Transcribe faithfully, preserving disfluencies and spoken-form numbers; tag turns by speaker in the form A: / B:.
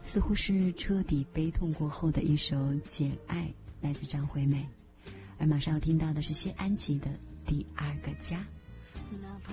A: 似乎是彻底悲痛过后的一首《简爱》，来自张惠妹。而马上要听到的是谢安琪的《第二个家》。